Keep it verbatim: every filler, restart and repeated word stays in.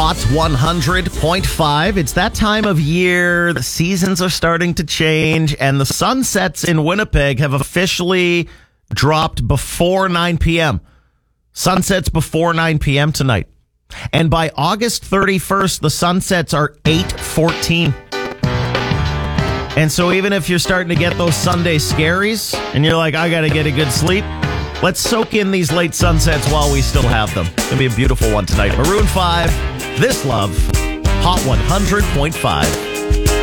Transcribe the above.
Hot one hundred point five. It's that time of year. The seasons are starting to change, and the sunsets in Winnipeg have officially dropped before nine p.m. Sunsets before nine p.m. tonight. And by August thirty-first, the sunsets are eight fourteen. And so even if you're starting to get those Sunday scaries, and you're like, I got to get a good sleep, let's soak in these late sunsets while we still have them. It's going to be a beautiful one tonight. Maroon five, This Love, Hot one hundred point five.